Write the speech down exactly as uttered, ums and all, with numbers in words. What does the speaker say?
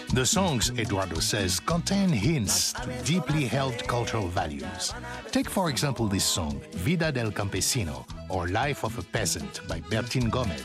The songs, Eduardo says, contain hints to deeply held cultural values. Take, for example, this song, Vida del Campesino, or Life of a Peasant by Bertin Gomez.